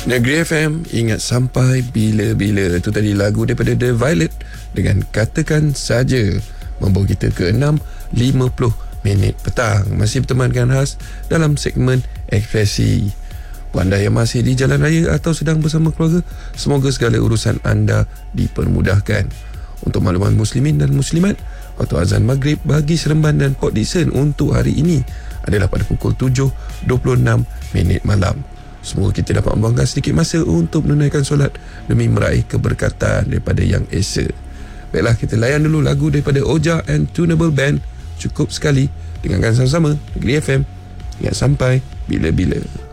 Negeri FM, ingat sampai bila-bila. Itu tadi lagu daripada The Violet dengan Katakan Saja, membawa kita ke 6.50 minit petang. Masih bertemankan khas dalam segmen Ekspresi. Anda yang masih di jalan raya atau sedang bersama keluarga, semoga segala urusan anda dipermudahkan. Untuk makluman muslimin dan muslimat, waktu azan maghrib bagi Seremban dan Port Dickson untuk hari ini adalah pada pukul 7.26 minit malam. Semoga kita dapat membuangkan sedikit masa untuk menunaikan solat demi meraih keberkatan daripada Yang Esa. Baiklah, kita layan dulu lagu daripada Oja and Tunable Band. Cukup sekali, dengarkan sama-sama Negeri FM. Ingat sampai bila-bila.